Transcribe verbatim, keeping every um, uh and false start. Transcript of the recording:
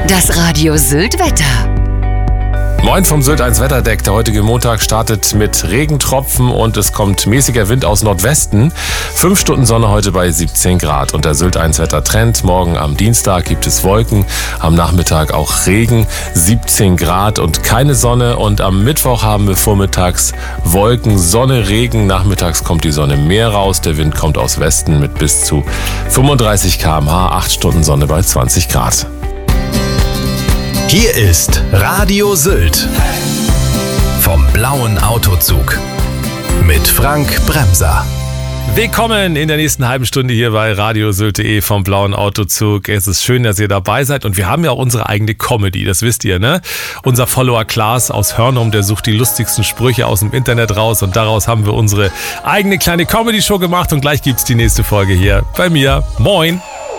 Das Radio Sylt Wetter. Moin vom Sylt eins Wetterdeck. Der heutige Montag startet mit Regentropfen und es kommt mäßiger Wind aus Nordwesten. Fünf Stunden Sonne heute bei siebzehn Grad. Und der Sylt eins Wettertrend. Morgen am Dienstag gibt es Wolken, am Nachmittag auch Regen, siebzehn Grad und keine Sonne. Und am Mittwoch haben wir vormittags Wolken, Sonne, Regen. Nachmittags kommt die Sonne mehr raus. Der Wind kommt aus Westen mit bis zu fünfunddreißig Kilometer pro Stunde. Acht Stunden Sonne bei zwanzig Grad. Hier ist Radio Sylt vom blauen Autozug mit Frank Bremser. Willkommen in der nächsten halben Stunde hier bei Radio Sylt punkt de vom blauen Autozug. Es ist schön, dass ihr dabei seid und wir haben ja auch unsere eigene Comedy, das wisst ihr, ne? Unser Follower Klaas aus Hörnum, der sucht die lustigsten Sprüche aus dem Internet raus und daraus haben wir unsere eigene kleine Comedy-Show gemacht und gleich gibt's die nächste Folge hier bei mir. Moin!